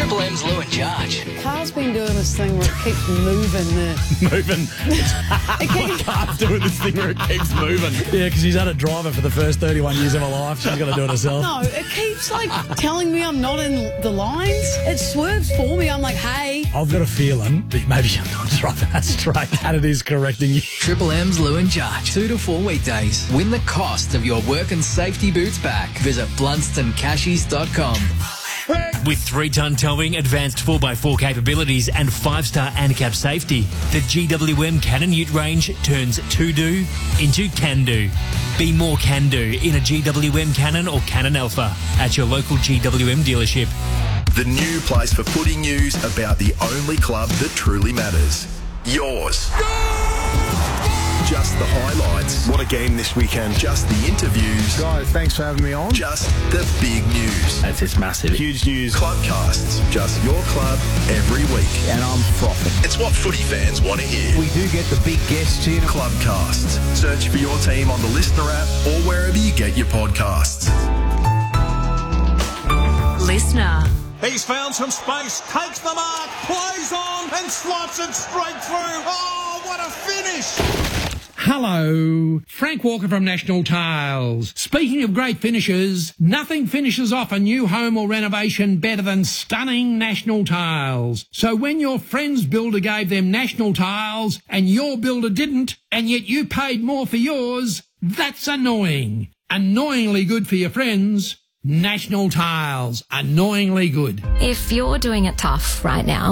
Triple M's Lou and Judge. Car's been doing this thing where it keeps moving there. Moving. Car's doing this thing where it keeps moving. Yeah, because she's had a driver for the first 31 years of her life. She's got to do it herself. No, it keeps telling me I'm not in the lines. It swerves for me. I'm like, hey. I've got a feeling that maybe I'm not driving that straight and it is correcting you. Triple M's Lou and Judge. 2 to 4 weekdays. Win the cost of your work and safety boots back. Visit BlunstonCashies.com. With 3-ton towing, advanced 4x4 capabilities and 5-star ANCAP safety, the GWM Cannon Ute range turns to-do into can-do. Be more can-do in a GWM Cannon or Cannon Alpha at your local GWM dealership. The new place for footy news about the only club that truly matters. Yours. Just the highlights. What a game this weekend. Just the interviews. Guys, thanks for having me on. Just the big news. That's just massive. Huge news. Clubcasts. Just your club every week. And I'm frothing. It's what footy fans want to hear. We do get the big guests here. Clubcasts. Search for your team on the Listener app or wherever you get your podcasts. Listener. He's found some space, takes the mark, plays on and slots it straight through. Oh, what a finish! Hello, Frank Walker from National Tiles. Speaking of great finishes, nothing finishes off a new home or renovation better than stunning National Tiles. So when your friend's builder gave them National Tiles and your builder didn't, and yet you paid more for yours, that's annoying. Annoyingly good for your friends. National Tiles, annoyingly good. If you're doing it tough right now,